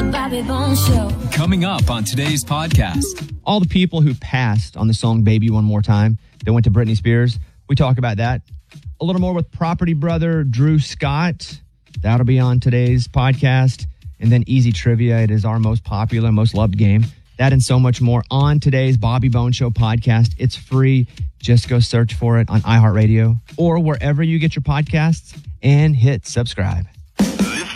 The Bobby Bones Show. Coming up on today's podcast. All the people who passed on the song Baby One More Time that went to Britney Spears. We talk about that. A little more with Property Brother Drew Scott. That'll be on today's podcast. And then Easy Trivia. It is our most popular, most loved game. That and so much more on today's Bobby Bones Show podcast. It's free. Just go search for it on iHeartRadio or wherever you get your podcasts and hit subscribe.